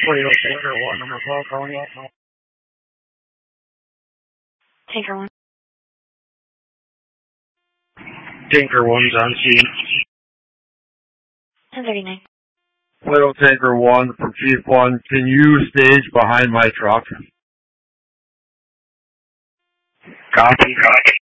Toyota Tanker 1, number 12, calling out. Tanker 1. Tanker 1's on scene. 1039. Toyota Tanker 1 from Chief 1, can you stage behind my truck? Copy.